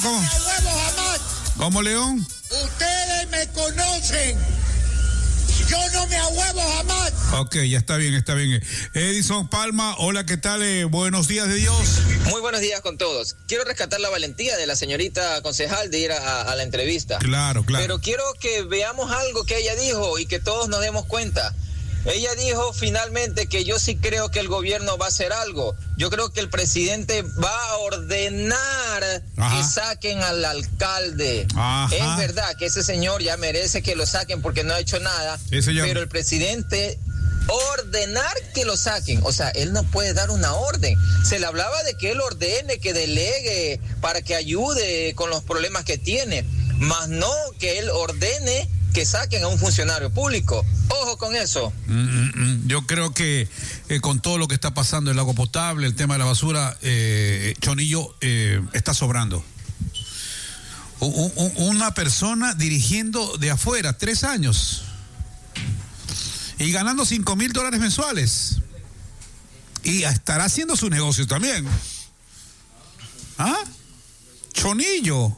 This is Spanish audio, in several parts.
¿Cómo? ¡A huevo jamás! ¿Cómo, León? Ustedes me conocen. Yo no me ahuevo jamás. Ok, ya está bien, está bien. Edison Palma, hola, ¿qué tal? Buenos días de Dios. Muy buenos días con todos. Quiero rescatar la valentía de la señorita concejal de ir a la entrevista. Claro, claro. Pero quiero que veamos algo que ella dijo y que todos nos demos cuenta. Ella dijo finalmente que yo sí creo que el gobierno va a hacer algo. Yo creo que el presidente va a ordenar que saquen al alcalde. Ajá. Es verdad que ese señor ya merece que lo saquen porque no ha hecho nada, pero el presidente ordenar que lo saquen, o sea, él no puede dar una orden. Se le hablaba de que él ordene, que delegue para que ayude con los problemas que tiene, más no que él ordene que saquen a un funcionario público. Ojo con eso. Yo creo que con todo lo que está pasando, el agua potable, el tema de la basura, Chonillo está sobrando. Una persona dirigiendo de afuera 3 años y ganando $5,000 mensuales, y estará haciendo su negocio también. ¿Ah? Chonillo.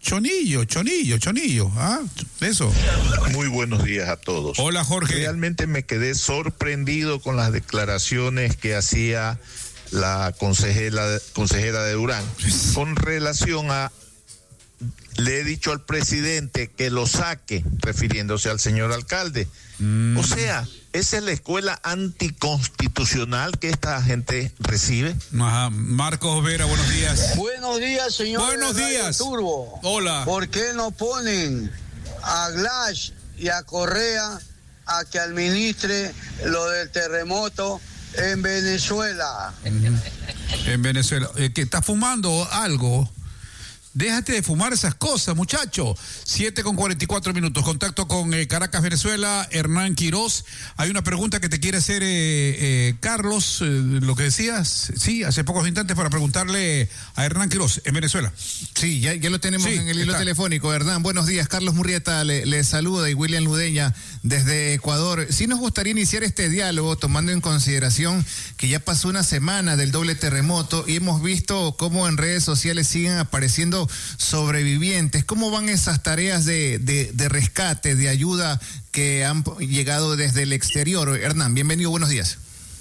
¿Ah? Eso. Muy buenos días a todos. Hola, Jorge. Realmente me quedé sorprendido con las declaraciones que hacía la consejera de Durán con relación a: le he dicho al presidente que lo saque, refiriéndose al señor alcalde. O sea, esa es la escuela anticonstitucional que esta gente recibe. Ajá. Marcos Vera, buenos días. Buenos días, señor. Buenos días. Turbo. Hola. ¿Por qué no ponen a Glass y a Correa a que administre lo del terremoto en Venezuela? En Venezuela. Que está fumando algo. Déjate de fumar esas cosas, muchacho. 7:44. Contacto con Caracas, Venezuela. Hernán Quiroz. Hay una pregunta que te quiere hacer Carlos, lo que decías, sí, hace pocos instantes, para preguntarle a Hernán Quiroz en Venezuela. Sí, ya lo tenemos en el hilo telefónico. Hernán, buenos días. Carlos Murrieta le saluda, y William Ludeña desde Ecuador. Sí, nos gustaría iniciar este diálogo tomando en consideración que ya pasó una semana del doble terremoto y hemos visto cómo en redes sociales siguen apareciendo sobrevivientes. ¿Cómo van esas tareas de rescate, de ayuda que han llegado desde el exterior? Hernán, bienvenido, buenos días.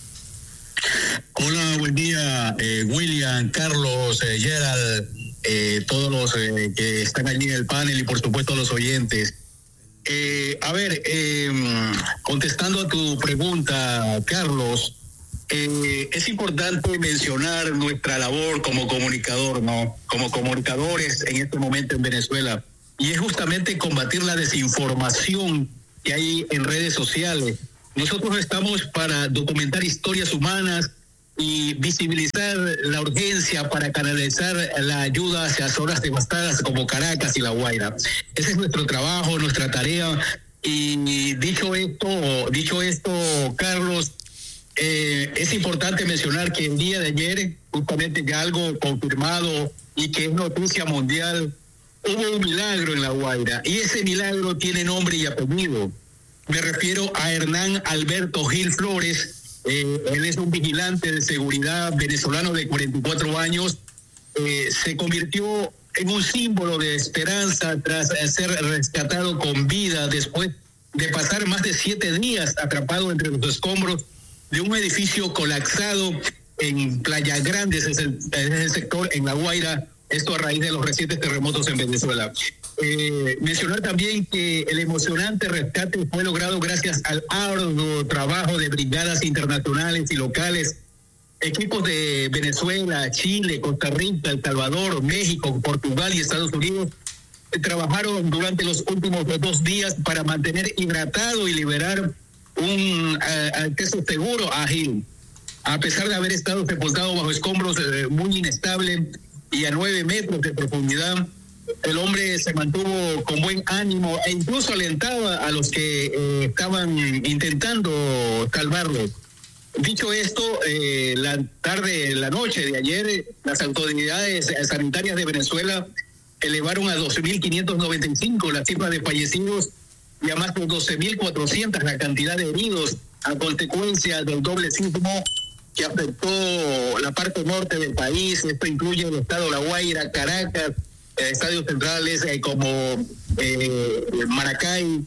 Hola, buen día, William, Carlos, Gerald, todos los que están allí en el panel y por supuesto los oyentes. Contestando a tu pregunta, Carlos, es importante mencionar nuestra labor como comunicador, ¿no? Como comunicadores en este momento en Venezuela, y es justamente combatir la desinformación que hay en redes sociales. Nosotros estamos para documentar historias humanas y visibilizar la urgencia para canalizar la ayuda hacia zonas devastadas como Caracas y La Guaira. Ese es nuestro trabajo, nuestra tarea. Y dicho esto, Carlos, es importante mencionar que el día de ayer, justamente ya algo confirmado y que es noticia mundial, hubo un milagro en La Guaira, y ese milagro tiene nombre y apellido. Me refiero a Hernán Alberto Gil Flores. Él es un vigilante de seguridad venezolano de 44 años. Se convirtió en un símbolo de esperanza tras ser rescatado con vida después de pasar más de 7 días atrapado entre los escombros de un edificio colapsado en Playa Grande, ese es el sector en La Guaira, esto a raíz de los recientes terremotos en Venezuela. Mencionar también que el emocionante rescate fue logrado gracias al arduo trabajo de brigadas internacionales y locales, equipos de Venezuela, Chile, Costa Rica, El Salvador, México, Portugal y Estados Unidos. Trabajaron durante los últimos 2 días para mantener hidratado y liberar un acceso seguro a Gil. A pesar de haber estado sepultado bajo escombros muy inestable y a 9 metros de profundidad, el hombre se mantuvo con buen ánimo e incluso alentaba a los que estaban intentando salvarlo. Dicho esto, la noche de ayer, las autoridades sanitarias de Venezuela elevaron a 2.595 la cifra de fallecidos y a más de 12.400 la cantidad de heridos a consecuencia del doble sismo que afectó la parte norte del país. Esto incluye el estado de La Guaira, Caracas, estadios centrales como Maracay,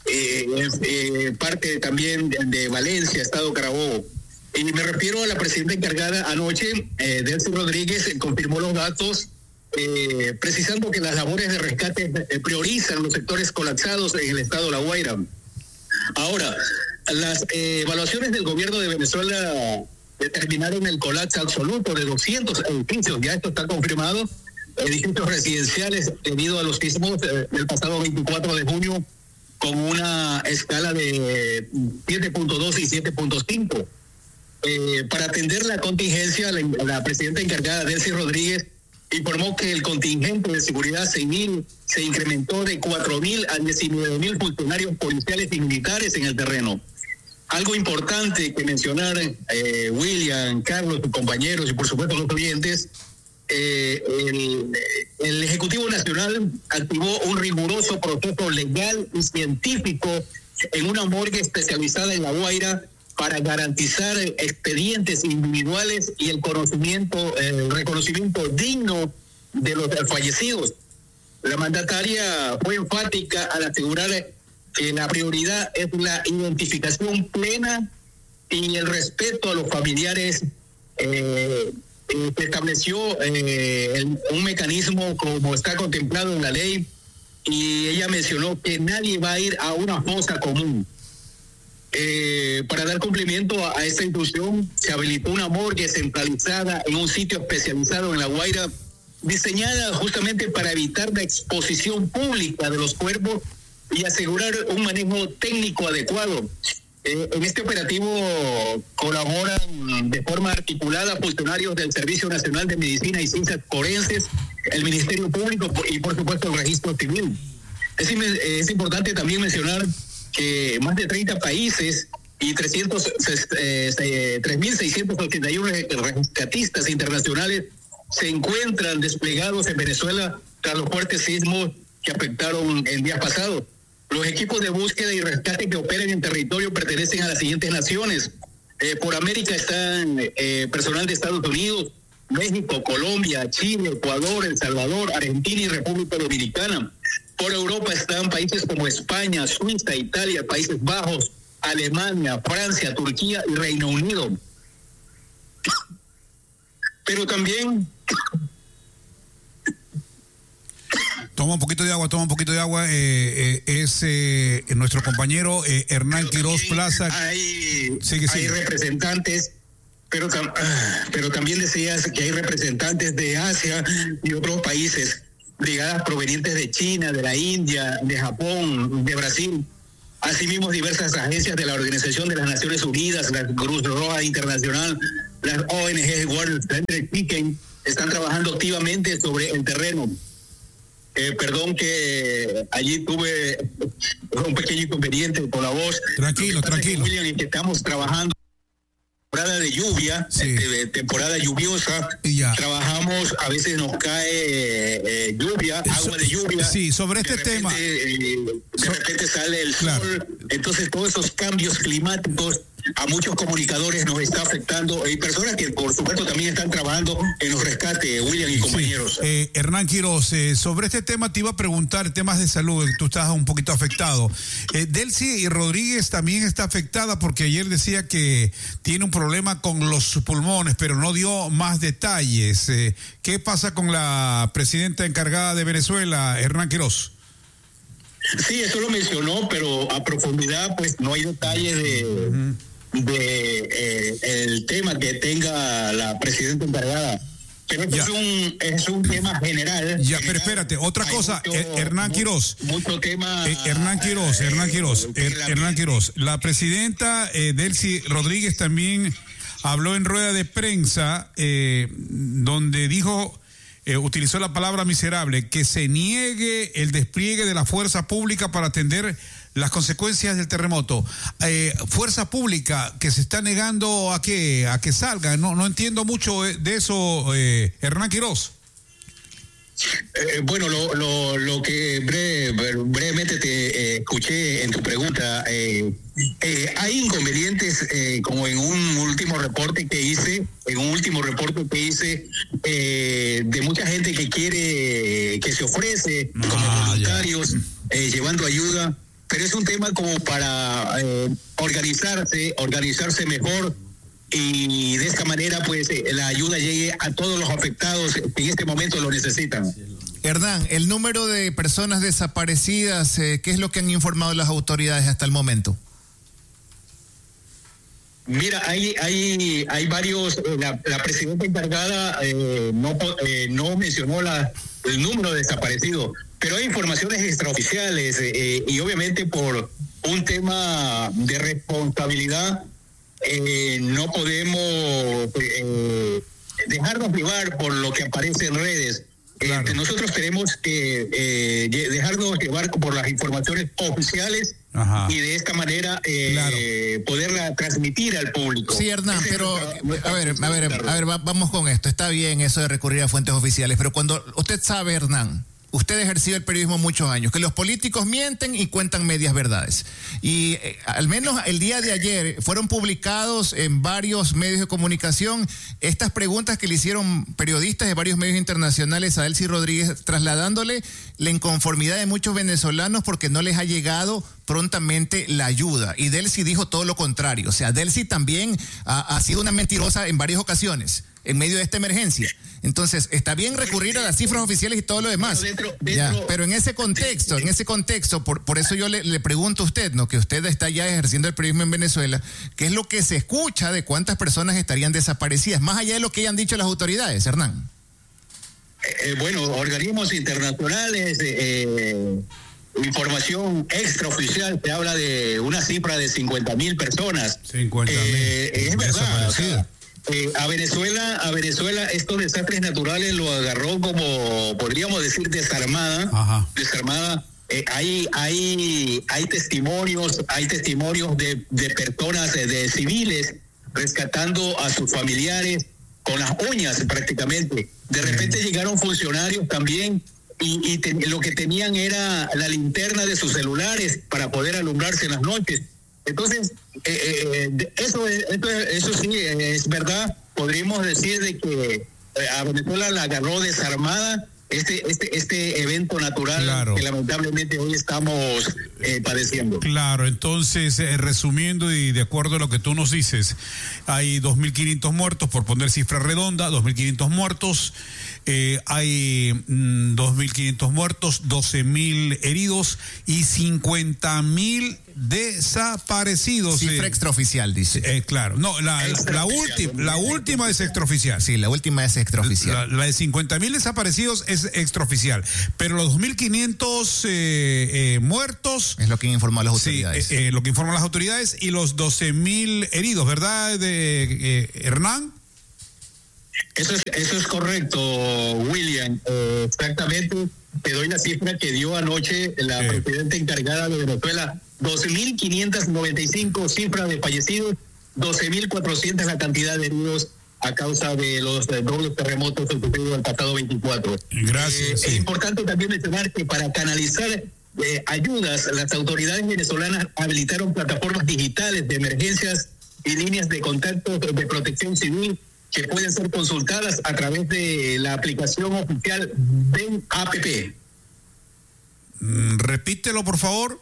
parte también de Valencia, Estado Carabobo. Y me refiero a la presidenta encargada anoche, Delcy Rodríguez, confirmó los datos, precisando que las labores de rescate priorizan los sectores colapsados en el estado de La Guaira. Ahora, las evaluaciones del gobierno de Venezuela determinaron el colapso absoluto de 200 edificios, ya esto está confirmado, edificios residenciales debido a los sismos del pasado 24 de junio con una escala de 7.2 y 7.5. Para atender la contingencia, la presidenta encargada, Delcy Rodríguez, informó que el contingente de seguridad civil se incrementó de 4.000 a 19.000 funcionarios policiales y militares en el terreno. Algo importante que mencionar, William, Carlos, sus compañeros y por supuesto los oyentes, el Ejecutivo Nacional activó un riguroso proceso legal y científico en una morgue especializada en La Guaira para garantizar expedientes individuales y el reconocimiento digno de los fallecidos. La mandataria fue enfática al asegurar que la prioridad es la identificación plena y el respeto a los familiares. Se estableció un mecanismo como está contemplado en la ley, y ella mencionó que nadie va a ir a una fosa común. Para dar cumplimiento a esta instrucción, se habilitó una morgue centralizada en un sitio especializado en La Guaira, diseñada justamente para evitar la exposición pública de los cuerpos y asegurar un manejo técnico adecuado. En este operativo colaboran de forma articulada funcionarios del Servicio Nacional de Medicina y Ciencias Forenses, el Ministerio Público y por supuesto el Registro Civil. Es importante también mencionar que más de 30 países y 3.681 rescatistas internacionales se encuentran desplegados en Venezuela tras los fuertes sismos que afectaron el día pasado. Los equipos de búsqueda y rescate que operan en territorio pertenecen a las siguientes naciones. Por América están personal de Estados Unidos, México, Colombia, Chile, Ecuador, El Salvador, Argentina y República Dominicana. Por Europa están países como España, Suiza, Italia, Países Bajos, Alemania, Francia, Turquía y Reino Unido. Pero también... Toma un poquito de agua. Es nuestro compañero Hernán Quiroz Plaza. Hay representantes, pero también decías que hay representantes de Asia y otros países, brigadas provenientes de China, de la India, de Japón, de Brasil. Asimismo, diversas agencias de la Organización de las Naciones Unidas, la Cruz Roja Internacional, las ONG World Center Chicken, están trabajando activamente sobre el terreno. Perdón que allí tuve un pequeño inconveniente con la voz. Tranquilo. William, en que estamos trabajando temporada de lluvia, temporada lluviosa, trabajamos, a veces nos cae agua de lluvia. Sí, sobre este tema. De repente sale el sol, entonces todos esos cambios climáticos a muchos comunicadores nos está afectando. Hay personas que por supuesto también están trabajando en los rescates, William y compañeros. Hernán Quiroz, sobre este tema te iba a preguntar, temas de salud, tú estás un poquito afectado. Delcy Rodríguez también está afectada porque ayer decía que tiene un problema con los pulmones, pero no dio más detalles. ¿Qué pasa con la presidenta encargada de Venezuela, Hernán Quiroz? Sí, eso lo mencionó, pero a profundidad pues no hay detalles de el tema que tenga la presidenta encargada. Pero esto es un tema general. Pero espérate, otra cosa, Hernán Quiroz. Mucho tema. Hernán Quiroz. La presidenta Delcy Rodríguez también habló en rueda de prensa donde dijo, utilizó la palabra miserable, que se niegue el despliegue de la fuerza pública para atender las consecuencias del terremoto. Fuerza pública que se está negando a que salga. No entiendo mucho de eso, Hernán Quiroz. Bueno, lo que brevemente te escuché en tu pregunta, hay inconvenientes, como en un último reporte que hice, de mucha gente que quiere, que se ofrece como voluntarios, llevando ayuda, pero es un tema como para organizarse mejor, y de esta manera pues la ayuda llegue a todos los afectados que en este momento lo necesitan. Hernán, el número de personas desaparecidas, ¿qué es lo que han informado las autoridades hasta el momento? Mira, hay varios, la presidenta encargada no mencionó el número de desaparecidos, pero hay informaciones extraoficiales, y obviamente por un tema de responsabilidad no podemos dejarnos llevar por lo que aparece en redes. Claro. Nosotros tenemos que dejarnos llevar por las informaciones oficiales. Ajá. Y de esta manera poderla transmitir al público. Sí, Hernán, pero a ver, vamos con esto. Está bien eso de recurrir a fuentes oficiales, pero cuando usted sabe, Hernán, usted ha ejercido el periodismo muchos años, que los políticos mienten y cuentan medias verdades. Y al menos el día de ayer fueron publicados en varios medios de comunicación estas preguntas que le hicieron periodistas de varios medios internacionales a Delcy Rodríguez, trasladándole la inconformidad de muchos venezolanos porque no les ha llegado prontamente la ayuda. Y Delcy dijo todo lo contrario. O sea, Delcy también ha sido una mentirosa en varias ocasiones en medio de esta emergencia. Entonces, está bien recurrir a las cifras oficiales y todo lo demás. Pero en ese contexto, por eso yo le pregunto a usted, ¿no? Que usted está ya ejerciendo el periodismo en Venezuela, ¿qué es lo que se escucha de cuántas personas estarían desaparecidas? Más allá de lo que hayan dicho las autoridades, Hernán. Bueno, organismos internacionales, información extraoficial, se habla de una cifra de 50,000 personas. 50,000. Es verdad. A Venezuela estos desastres naturales lo agarró como, podríamos decir, desarmada. Ajá. Desarmada. Hay testimonios de personas, de civiles, rescatando a sus familiares con las uñas prácticamente. De repente llegaron funcionarios también y lo que tenían era la linterna de sus celulares para poder alumbrarse en las noches. Entonces, eso sí es verdad. Podríamos decir de que a Venezuela la agarró desarmada este evento natural, claro, que lamentablemente hoy estamos padeciendo. Claro, entonces, resumiendo y de acuerdo a lo que tú nos dices, hay 2.500 muertos, por poner cifra redonda, 2.500 muertos, hay 2.500 muertos, 12.000 heridos y 50,000 desaparecidos. Cifra extraoficial, dice. Claro, no, la última es extraoficial. Sí, la última es extraoficial. La de 50,000 desaparecidos es extraoficial, pero los 2.500 muertos es lo que informan las autoridades. Sí, lo que informan las autoridades, y los 12,000 heridos, ¿verdad, Hernán? Eso es correcto, William. Exactamente, te doy la cifra que dio anoche la presidenta encargada de Venezuela: 2.595 cifras de fallecidos, 12.400 la cantidad de heridos a causa de los dobles terremotos ocurridos el pasado 24. Gracias. Es importante también mencionar que para canalizar ayudas, las autoridades venezolanas habilitaron plataformas digitales de emergencias y líneas de contacto de protección civil que pueden ser consultadas a través de la aplicación oficial VEN App. Repítelo, por favor.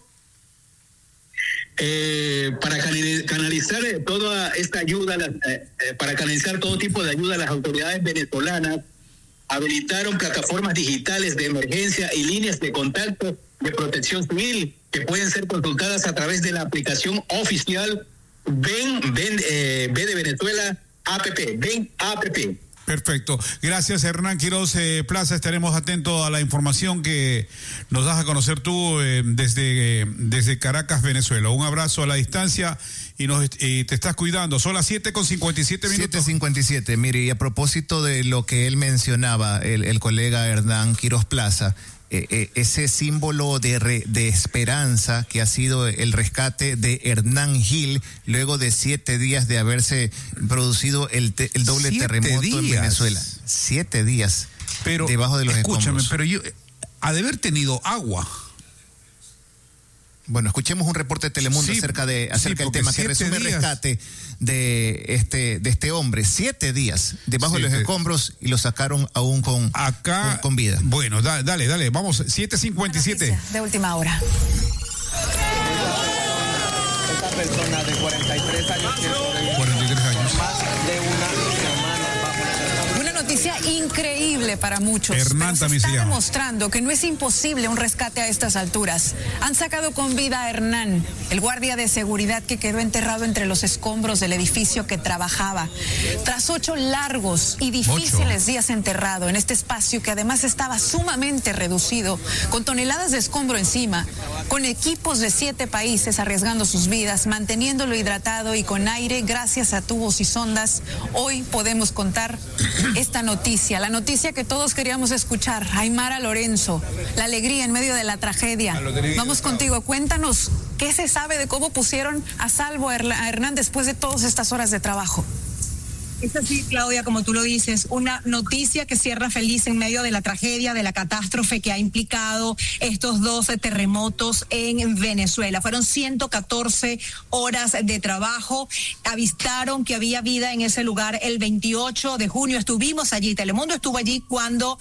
Para canalizar toda esta ayuda, para canalizar todo tipo de ayuda, las autoridades venezolanas habilitaron plataformas digitales de emergencia y líneas de contacto de protección civil que pueden ser consultadas a través de la aplicación oficial VEN de Venezuela App, VEN App. Perfecto. Gracias, Hernán Quiroz Plaza. Estaremos atentos a la información que nos das a conocer tú desde Caracas, Venezuela. Un abrazo a la distancia y te estás cuidando. Son las 7:57 minutos. 7:57. Mire, y a propósito de lo que él mencionaba, el colega Hernán Quiroz Plaza, ese símbolo de esperanza que ha sido el rescate de Hernán Gil luego de 7 días de haberse producido el doble terremoto en Venezuela. 7 días debajo de los escombros. Pero ha de haber tenido agua. Bueno, escuchemos un reporte de Telemundo acerca del tema que resume el rescate de este hombre. 7 días debajo de los escombros y lo sacaron aún con vida. Bueno, dale, vamos, 7:57. De última hora. Esta persona de 43 años. Más de una semana. Una noticia increíble para muchos. Hernán pero se está demostrando que no es imposible un rescate a estas alturas. Han sacado con vida a Hernán, el guardia de seguridad que quedó enterrado entre los escombros del edificio que trabajaba. Tras 8 largos y difíciles días enterrado en este espacio que además estaba sumamente reducido, con toneladas de escombro encima, con equipos de 7 países arriesgando sus vidas, manteniéndolo hidratado y con aire gracias a tubos y sondas, hoy podemos contar esta noticia, la noticia que todos queríamos escuchar. Aymara Lorenzo, la alegría en medio de la tragedia. Vamos contigo, cuéntanos qué se sabe de cómo pusieron a salvo a Hernán después de todas estas horas de trabajo. Es así, Claudia, como tú lo dices, una noticia que cierra feliz en medio de la tragedia, de la catástrofe que ha implicado estos 12 terremotos en Venezuela. Fueron 114 horas de trabajo. Avistaron que había vida en ese lugar el 28 de junio. Estuvimos allí, Telemundo estuvo allí cuando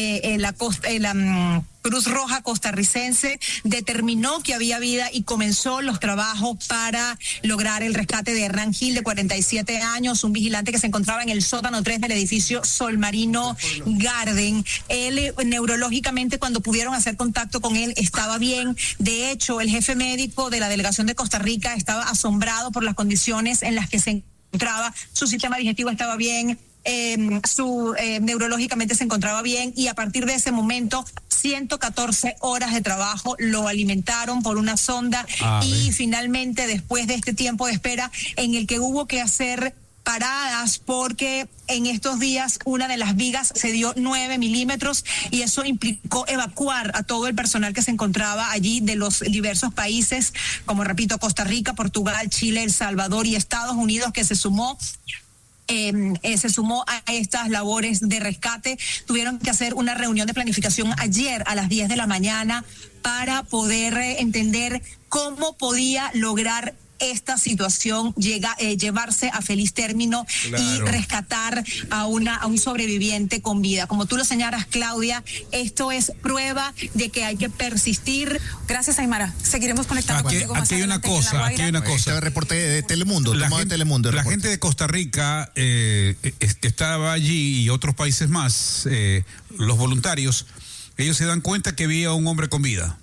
Cruz Roja costarricense determinó que había vida y comenzó los trabajos para lograr el rescate de Hernán Gil, de 47 años, un vigilante que se encontraba en el sótano 3 del edificio Sol Marino Garden. Él neurológicamente, cuando pudieron hacer contacto con él, estaba bien. De hecho, el jefe médico de la delegación de Costa Rica estaba asombrado por las condiciones en las que se encontraba. Su sistema digestivo estaba bien. Neurológicamente se encontraba bien, y a partir de ese momento 114 horas de trabajo, lo alimentaron por una sonda y finalmente, después de este tiempo de espera en el que hubo que hacer paradas porque en estos días una de las vigas se dio 9 milímetros y eso implicó evacuar a todo el personal que se encontraba allí de los diversos países, como repito, Costa Rica, Portugal, Chile, El Salvador y Estados Unidos, que se sumó a estas labores de rescate. Tuvieron que hacer una reunión de planificación ayer a las 10 de la mañana para poder entender cómo podía lograr esta situación llevarse a feliz término y rescatar a un sobreviviente con vida. Como tú lo señalas, Claudia, esto es prueba de que hay que persistir. Gracias, Aymara. Seguiremos conectando contigo más adelante. Aquí hay una cosa. Este reporte de Telemundo, la gente de Costa Rica que estaba allí y otros países más, los voluntarios, ellos se dan cuenta que había un hombre con vida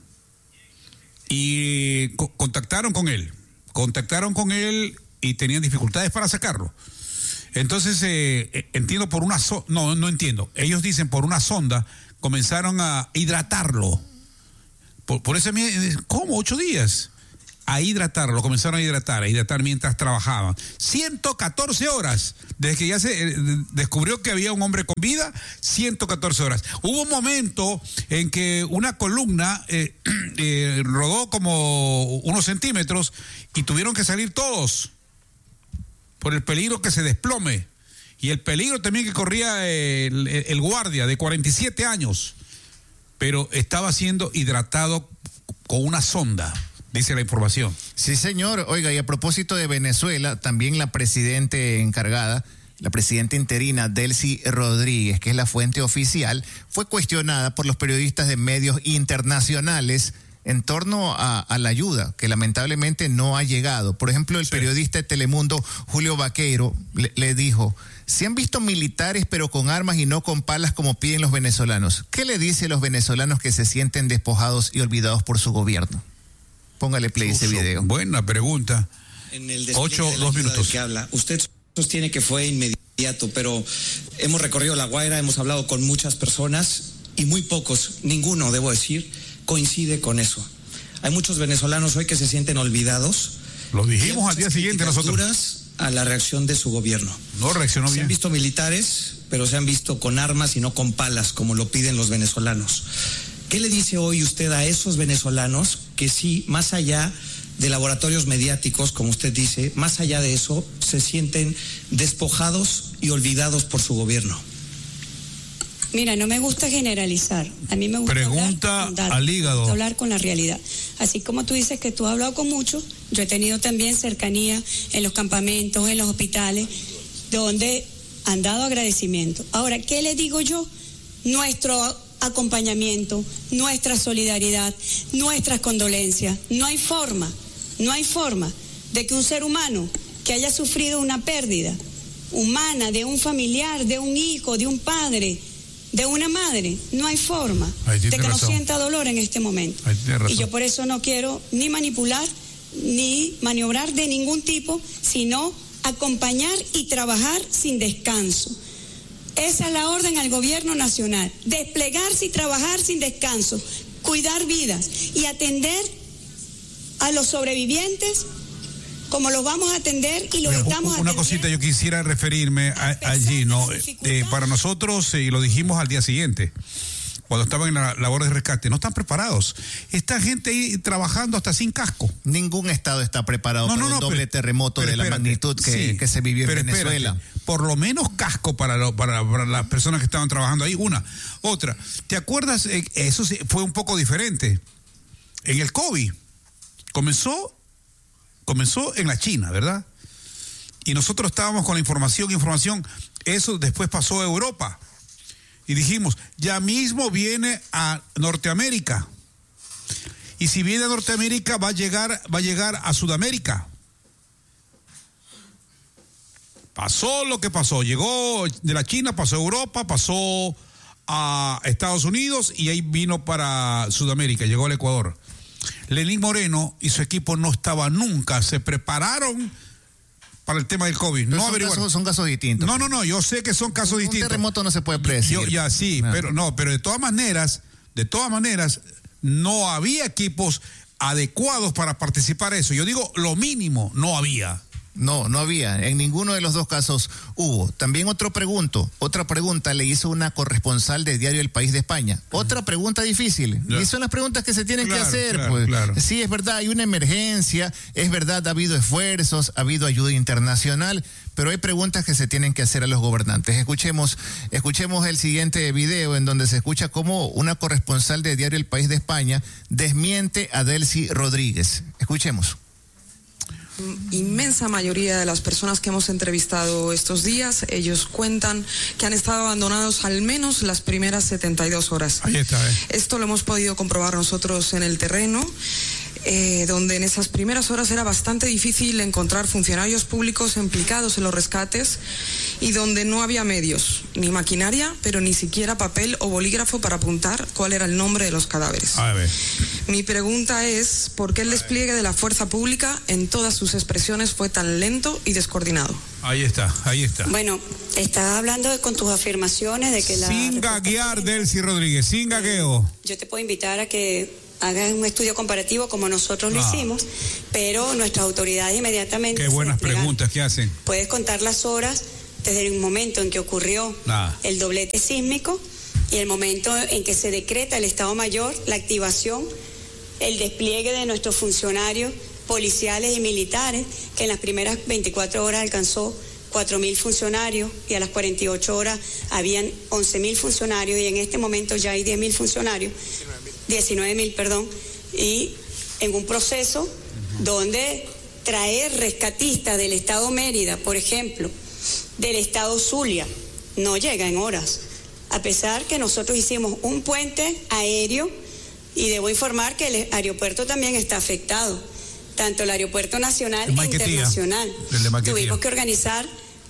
y contactaron con él y tenían dificultades para sacarlo. Entonces, entiendo por una sonda, no entiendo. Ellos dicen por una sonda comenzaron a hidratarlo. Por eso, ¿cómo? 8 días. A hidratarlo, comenzaron a hidratar mientras trabajaban. 114 horas. Desde que ya se descubrió que había un hombre con vida, 114 horas. Hubo un momento en que una columna rodó como unos centímetros y tuvieron que salir todos por el peligro que se desplome. Y el peligro también que corría el guardia de 47 años. Pero estaba siendo hidratado con una sonda, dice la información. Sí, señor. Oiga, y a propósito de Venezuela, también la presidenta encargada, la presidenta interina Delcy Rodríguez, que es la fuente oficial, fue cuestionada por los periodistas de medios internacionales en torno a la ayuda, que lamentablemente no ha llegado. Por ejemplo, el periodista de Telemundo, Julio Vaqueiro, le dijo: se han visto militares pero con armas y no con palas como piden los venezolanos. ¿Qué le dice a los venezolanos que se sienten despojados y olvidados por su gobierno? Póngale play ese video. Buena pregunta. En el 2 minutos. Que habla. Usted sostiene que fue inmediato, pero hemos recorrido La Guaira, hemos hablado con muchas personas y muy pocos, ninguno, debo decir, coincide con eso. Hay muchos venezolanos hoy que se sienten olvidados. Lo dijimos al día siguiente nosotros. A la reacción de su gobierno. No reaccionó bien. Se han visto militares, pero se han visto con armas y no con palas, como lo piden los venezolanos. ¿Qué le dice hoy usted a esos venezolanos que sí, más allá de laboratorios mediáticos, como usted dice, más allá de eso, se sienten despojados y olvidados por su gobierno? Mira, no me gusta generalizar. A mí me gusta pregunta al hígado. Hablar con la realidad. Así como tú dices que tú has hablado con muchos, yo he tenido también cercanía en los campamentos, en los hospitales, donde han dado agradecimiento. Ahora, ¿qué les digo yo? Nuestro acompañamiento, nuestra solidaridad, nuestras condolencias. No hay forma de que un ser humano que haya sufrido una pérdida humana de un familiar, de un hijo, de un padre, de una madre, no hay forma de que no sienta dolor en este momento. Y yo por eso no quiero ni manipular ni maniobrar de ningún tipo, sino acompañar y trabajar sin descanso. Esa es la orden al gobierno nacional: desplegarse y trabajar sin descanso, cuidar vidas y atender a los sobrevivientes como los vamos a atender y los estamos atendiendo. Una cosita, yo quisiera referirme allí, ¿no? Para nosotros, y lo dijimos al día siguiente, cuando estaban en la labor de rescate, no están preparados. Esta gente ahí trabajando hasta sin casco. Ningún estado está preparado para un doble terremoto de la magnitud que se vivió en Venezuela. Espérate, por lo menos casco para las personas que estaban trabajando ahí. Otra, ¿te acuerdas? Eso sí, fue un poco diferente. En el COVID comenzó en la China, ¿verdad? Y nosotros estábamos con la información, eso después pasó a Europa. Y dijimos, ya mismo viene a Norteamérica. Y si viene a Norteamérica, va a llegar a Sudamérica. Pasó lo que pasó, llegó de la China, pasó a Europa, pasó a Estados Unidos y ahí vino para Sudamérica, llegó al Ecuador. Lenín Moreno y su equipo no estaban nunca, se prepararon para el tema del COVID. Pero son casos distintos. No, yo sé que son casos distintos. Un terremoto no se puede predecir. Pero de todas maneras, no había equipos adecuados para participar en eso. Yo digo, lo mínimo, no había. No había. En ninguno de los dos casos hubo. También otra pregunta le hizo una corresponsal de Diario El País de España. Otra pregunta difícil. Y son las preguntas que se tienen que hacer. Claro. Sí, es verdad, hay una emergencia, es verdad, ha habido esfuerzos, ha habido ayuda internacional, pero hay preguntas que se tienen que hacer a los gobernantes. Escuchemos el siguiente video en donde se escucha cómo una corresponsal de Diario El País de España desmiente a Delcy Rodríguez. Escuchemos. Inmensa mayoría de las personas que hemos entrevistado estos días, ellos cuentan que han estado abandonados al menos las primeras 72 horas. Ahí está, Esto lo hemos podido comprobar nosotros en el terreno, donde en esas primeras horas era bastante difícil encontrar funcionarios públicos implicados en los rescates y donde no había medios, ni maquinaria, pero ni siquiera papel o bolígrafo para apuntar cuál era el nombre de los cadáveres. A ver. Mi pregunta es, ¿por qué el despliegue de la fuerza pública en todas sus expresiones fue tan lento y descoordinado? Ahí está. Bueno, estás hablando con tus afirmaciones de que sin gaguear, Delcy Rodríguez, sin gagueo. Yo te puedo invitar a que hagas un estudio comparativo como nosotros lo hicimos, pero nuestras autoridades inmediatamente... Qué buenas preguntas que hacen. Puedes contar las horas desde el momento en que ocurrió el doblete sísmico y el momento en que se decreta el Estado Mayor, la activación, el despliegue de nuestros funcionarios policiales y militares, que en las primeras 24 horas alcanzó 4.000 funcionarios y a las 48 horas habían 11.000 funcionarios y en este momento ya hay 10.000 funcionarios, 19.000, perdón, y en un proceso donde traer rescatistas del Estado Mérida, por ejemplo, del Estado Zulia, no llega en horas, a pesar que nosotros hicimos un puente aéreo y debo informar que el aeropuerto también está afectado, tanto el aeropuerto nacional e internacional. Tuvimos que organizar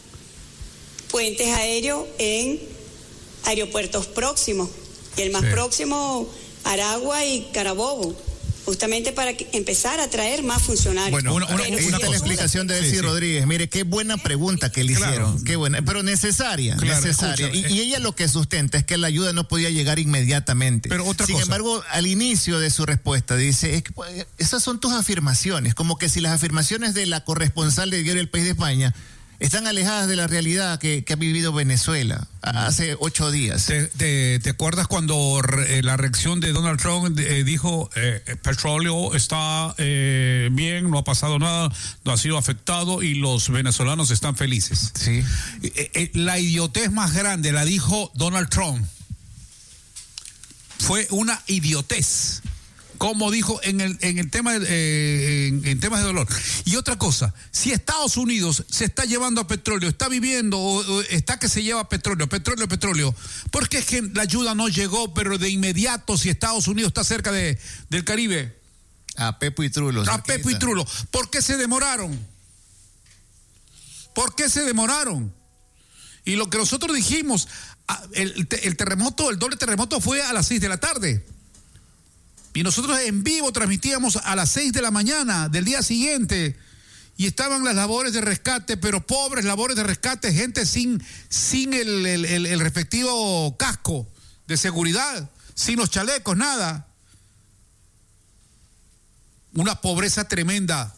puentes aéreos en aeropuertos próximos y el más próximo, Aragua y Carabobo, justamente para empezar a traer más funcionarios. Bueno, una explicación de Delcy Rodríguez. Mire, qué buena pregunta que le hicieron. Qué buena, pero necesaria. Y ella lo que sustenta es que la ayuda no podía llegar inmediatamente. Pero Sin embargo, al inicio de su respuesta dice, esas son tus afirmaciones, como que si las afirmaciones de la corresponsal de Diario El País de España están alejadas de la realidad que ha vivido Venezuela hace 8 días. ¿Te acuerdas cuando la reacción de Donald Trump dijo petróleo está bien, no ha pasado nada, no ha sido afectado y los venezolanos están felices? Sí. La idiotez más grande la dijo Donald Trump. fue una idiotez. Como dijo en el tema en temas de dolor. Y otra cosa, si Estados Unidos se está llevando a petróleo, está viviendo o está que se lleva petróleo, ¿por qué es que la ayuda no llegó, pero de inmediato, si Estados Unidos está cerca del Caribe? A Pepo y Trulo. ¿Por qué se demoraron? Y lo que nosotros dijimos, el terremoto, el doble terremoto fue a las 6 de la tarde. Y nosotros en vivo transmitíamos a las 6 de la mañana del día siguiente. Y estaban las labores de rescate, pero pobres labores de rescate, gente sin el respectivo casco de seguridad, sin los chalecos, nada. Una pobreza tremenda.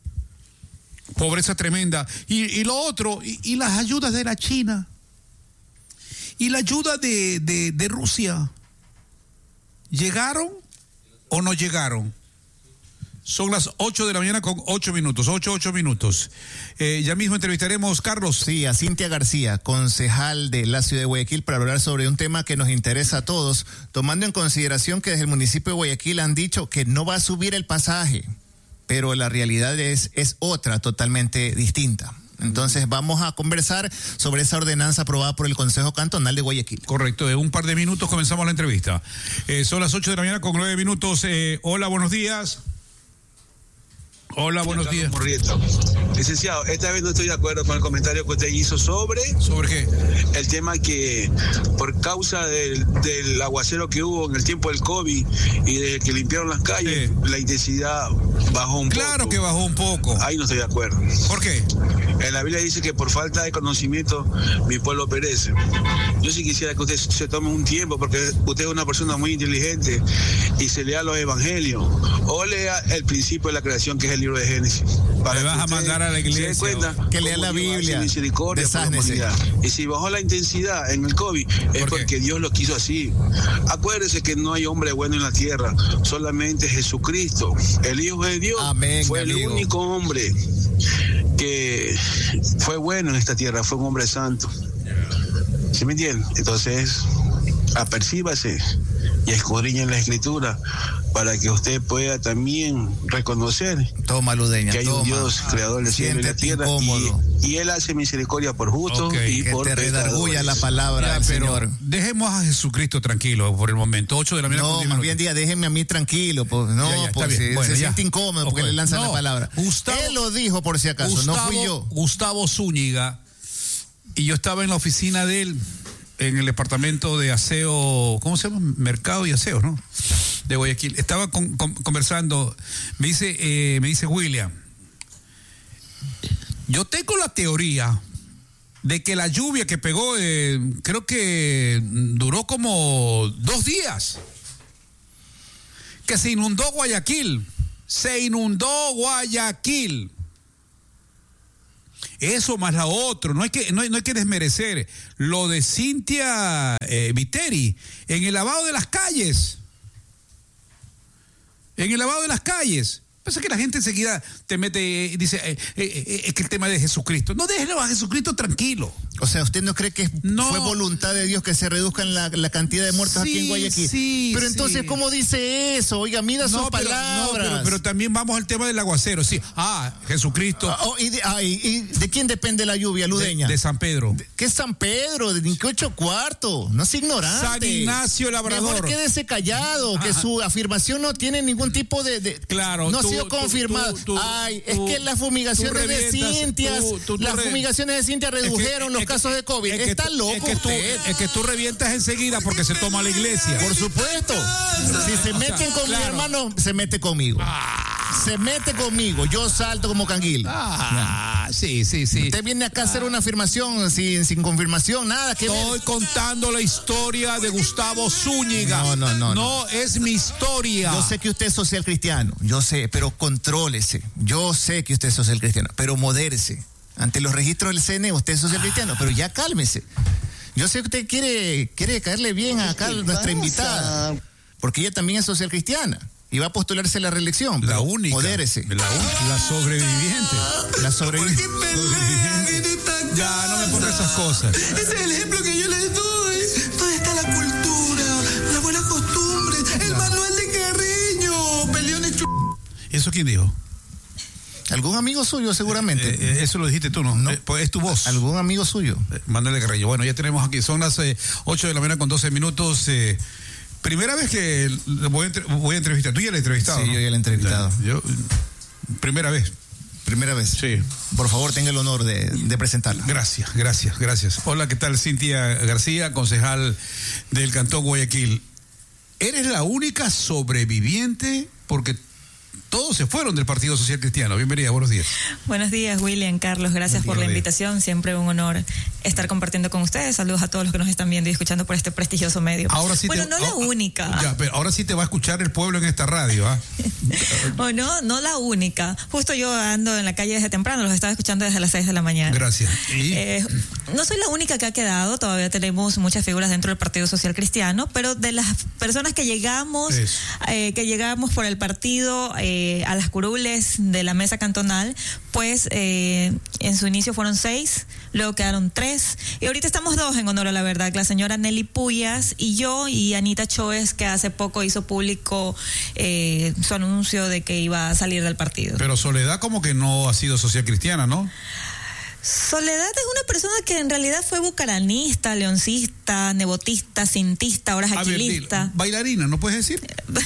Y lo otro, y las ayudas de la China. Y la ayuda de Rusia. ¿Llegaron o no llegaron? Son las 8 de la mañana con 8 minutos. Ya mismo entrevistaremos, Carlos. Sí, a Cintia García, concejal de la ciudad de Guayaquil, para hablar sobre un tema que nos interesa a todos, tomando en consideración que desde el municipio de Guayaquil han dicho que no va a subir el pasaje, pero la realidad es otra, totalmente distinta. Entonces vamos a conversar sobre esa ordenanza aprobada por el Consejo Cantonal de Guayaquil. Correcto, en un par de minutos comenzamos la entrevista. Son las 8 de la mañana con 9 minutos. Hola, buenos días. Hola, buenos días. Murrieta. Licenciado, esta vez no estoy de acuerdo con el comentario que usted hizo sobre... ¿Sobre qué? El tema que por causa del aguacero que hubo en el tiempo del COVID y de que limpiaron las calles, la intensidad bajó un poco. Claro que bajó un poco. Ahí no estoy de acuerdo. ¿Por qué? En la Biblia dice que por falta de conocimiento mi pueblo perece. Yo sí quisiera que usted se tome un tiempo, porque usted es una persona muy inteligente, y se lea los evangelios o lea el principio de la creación, que es el libro de Génesis. Me vas a mandar a la iglesia. Se cuenta que lea la Biblia. Misericordia por la humanidad. Y si bajó la intensidad en el COVID, es porque Dios lo quiso así. Acuérdese que no hay hombre bueno en la tierra, solamente Jesucristo, el Hijo de Dios. Amén, fue el único hombre que fue bueno en esta tierra, fue un hombre santo. ¿Sí me entienden? Entonces, apercíbase y escudriñe en la Escritura para que usted pueda también reconocer Ludeña, que hay un Dios creador del cielo y la tierra, y Él hace misericordia por justos y que por te redarguya la palabra del Señor. Dejemos a Jesucristo tranquilo por el momento. 8 de la mañana. No, más bien déjenme a mí tranquilo. Pues, no, pues se siente incómodo porque le lanzan la palabra. Él lo dijo por si acaso, no fui yo. Gustavo Zúñiga, y yo estaba en la oficina de él, en el departamento de aseo, ¿cómo se llama? Mercado y aseo, ¿no? De Guayaquil. Estaba conversando, me dice William, yo tengo la teoría de que la lluvia que pegó, creo que duró como 2 días, que se inundó Guayaquil. Eso más la otra, no hay que desmerecer lo de Cintia Viteri en el lavado de las calles. Pasa que la gente enseguida te mete, dice, es que el tema de Jesucristo. No, déjenlo a Jesucristo tranquilo. O sea, ¿usted no cree que fue voluntad de Dios que se reduzcan la cantidad de muertos aquí en Guayaquil? Sí, pero entonces, ¿cómo dice eso? Oiga, mida sus palabras. Pero también vamos al tema del aguacero. Sí, Jesucristo. ¿Y de quién depende la lluvia, Ludeña? De San Pedro. ¿Qué es San Pedro? ¿De 8 cuartos? No es ignorante. San Ignacio Labrador. Mejor quédese callado, que su afirmación no tiene ningún tipo de... Claro. No ha sido confirmado. Es que las fumigaciones de Cintia redujeron los casos de COVID. Está loco usted. Es que tú revientas enseguida porque se toma la iglesia. Por supuesto. Si se meten con mi hermano, se mete conmigo. Se mete conmigo. Yo salto como canguil. Sí. Usted viene acá a hacer una afirmación sin confirmación, nada. Estoy contando la historia de Gustavo Zúñiga. No es mi historia. Yo sé que usted es social cristiano. Yo sé, pero contrólese. Yo sé que usted es social cristiano, pero modérese. Ante los registros del CNE, usted es social cristiano, pero ya cálmese. Yo sé que usted quiere caerle bien acá a nuestra invitada, porque ella también es social cristiana y va a postularse a la reelección. La única. Modérese. La sobreviviente. La sobreviviente. Ya, no me pongas esas cosas. Ese es el ejemplo que yo les doy. ¿Dónde está la cultura, la buena costumbre? ¿Eso quién dijo? Algún amigo suyo, seguramente. Eso lo dijiste tú, ¿no? Pues es tu voz. Algún amigo suyo. Manuel Carrillo. Bueno, ya tenemos aquí, son las 8 de la mañana con 12 minutos. Primera vez que voy a entrevistar. ¿Tú ya le has entrevistado? Sí, ¿no? Yo ya le he entrevistado. Primera vez. Primera vez. Sí. Por favor, tenga el honor de presentarla. Gracias. Hola, ¿qué tal? Cintia García, concejal del Cantón Guayaquil. ¿Eres la única sobreviviente? Porque todos se fueron del Partido Social Cristiano. Bienvenida, buenos días. Buenos días, William, Carlos, gracias por la invitación. Siempre un honor estar compartiendo con ustedes. Saludos a todos los que nos están viendo y escuchando por este prestigioso medio. Ahora sí la única. Ya, pero ahora sí te va a escuchar el pueblo en esta radio, ¿ah? Bueno, no la única. Justo yo ando en la calle desde temprano, los estaba escuchando desde las 6 de la mañana. Gracias. No soy la única que ha quedado, todavía tenemos muchas figuras dentro del Partido Social Cristiano, pero de las personas que llegamos por el partido a las curules de la mesa cantonal, pues en su inicio fueron 6, luego quedaron 3 y ahorita estamos 2 en honor a la verdad, la señora Nelly Puyas y yo, y Anita Choes, que hace poco hizo público su anuncio de que iba a salir del partido. Pero Soledad como que no ha sido social cristiana, ¿no? Soledad es una persona que en realidad fue bucaranista, leoncista, nebotista, cintista, ahora es aquilista. Bailarina, ¿no puedes decir?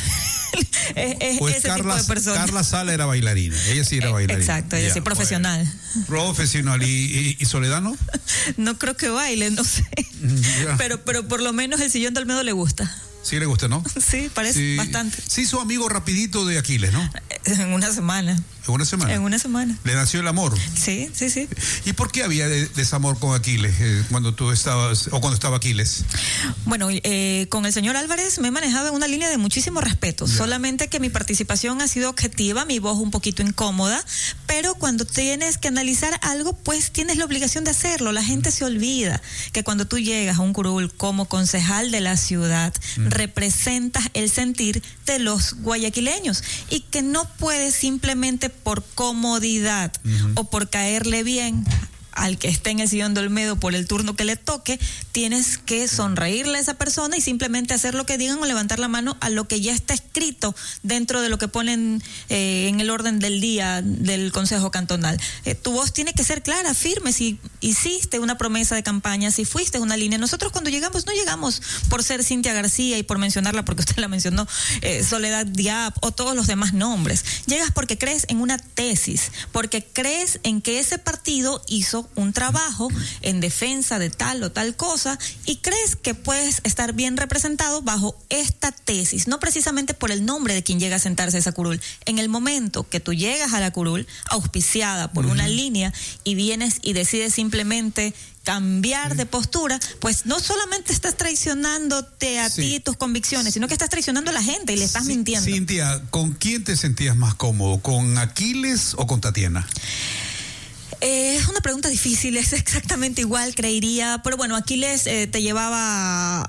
Pues ese tipo de persona. Carla Sala era bailarina, ella sí era bailarina. Exacto, ella sí, profesional. Bueno, profesional. ¿Y Soledad no? No creo que baile, no sé. Pero por lo menos el sillón de Olmedo le gusta. Sí le gusta, ¿no? Sí, parece bastante. Sí, hizo amigo rapidito de Aquiles, ¿no? En una semana. ¿En una semana? En una semana. ¿Le nació el amor? Sí. ¿Y por qué había desamor con Aquiles cuando tú estabas, o cuando estaba Aquiles? Bueno, con el señor Álvarez me he manejado en una línea de muchísimo respeto, solamente que mi participación ha sido objetiva, mi voz un poquito incómoda, pero cuando tienes que analizar algo, pues tienes la obligación de hacerlo. La gente se olvida que cuando tú llegas a un curul como concejal de la ciudad, representas el sentir de los guayaquileños y que no puedes simplemente por comodidad o por caerle bien al que esté en el sillón de Olmedo por el turno que le toque, tienes que sonreírle a esa persona y simplemente hacer lo que digan o levantar la mano a lo que ya está escrito dentro de lo que ponen en el orden del día del Consejo Cantonal. Tu voz tiene que ser clara, firme. Si hiciste una promesa de campaña, si fuiste una línea. Nosotros cuando llegamos, no llegamos por ser Cintia García y por mencionarla porque usted la mencionó, Soledad Diab o todos los demás nombres. Llegas porque crees en una tesis, porque crees en que ese partido hizo un trabajo en defensa de tal o tal cosa y crees que puedes estar bien representado bajo esta tesis, no precisamente por el nombre de quien llega a sentarse a esa curul. En el momento que tú llegas a la curul auspiciada por una línea y vienes y decides simplemente cambiar de postura, pues no solamente estás traicionándote a ti y tus convicciones, sino que estás traicionando a la gente y le estás mintiendo. Cintia, ¿con quién te sentías más cómodo? ¿Con Aquiles o con Tatiana? Es una pregunta difícil, es exactamente igual, creería, pero bueno, Aquiles te llevaba